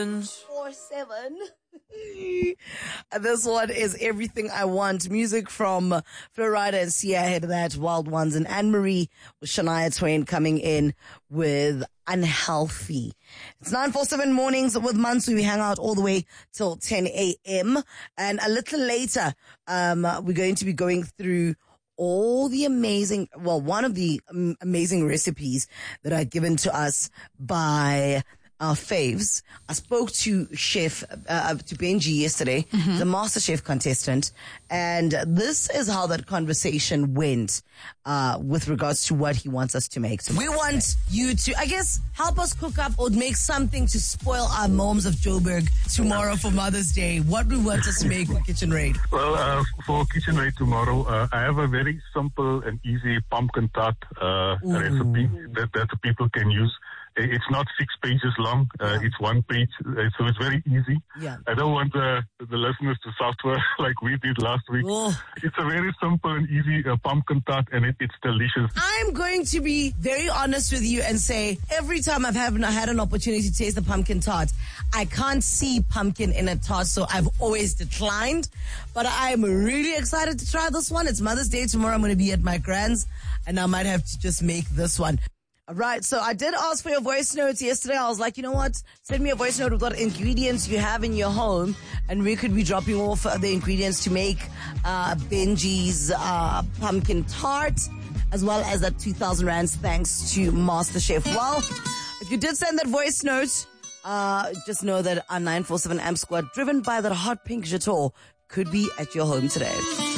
947. This one is Everything I Want. Music from Florida and Sia ahead of that, Wild Ones, and Anne-Marie with Shania Twain coming in with Unhealthy. It's 947 mornings with Mansu. We hang out all the way till 10 a.m. And a little later, we're going to be going through all the amazing, well, one of the amazing recipes that are given to us by our faves. I spoke to Chef, to Benji yesterday, the MasterChef contestant, and this is how that conversation went, with regards to what he wants us to make. So we want you to, I guess, help us cook up or make something to spoil our moms of Joburg tomorrow for Mother's Day. What do you want us to make for Kitchen Raid? Well, for Kitchen Raid tomorrow, I have a very simple and easy pumpkin tart recipe that the people can use. It's not 6 pages long. It's 1 page, so it's very easy. Yeah. I don't want the listeners to suffer like we did last week. It's a very simple and easy pumpkin tart, and it's delicious. I'm going to be very honest with you and say every time I've had an opportunity to taste the pumpkin tart, I can't see pumpkin in a tart, so I've always declined. But I'm really excited to try this one. It's Mother's Day tomorrow. I'm going to be at my grand's, and I might have to just make this one. All right, so I did ask for your voice notes yesterday. I was like, you know what? Send me a voice note with what ingredients you have in your home, and we could be dropping off the ingredients to make Benji's pumpkin tart, as well as that 2,000 rands thanks to MasterChef. Well, if you did send that voice note, just know that our 947 AMP squad, driven by that hot pink Jetor, could be at your home today.